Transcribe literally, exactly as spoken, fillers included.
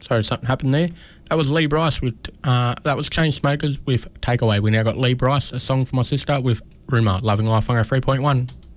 Sorry, something happened there. That was Lee Bryce with, uh, that was Chainsmokers with Takeaway. We now got Lee Bryce, a song for my sister with Rumour, Loving Life on our three point one.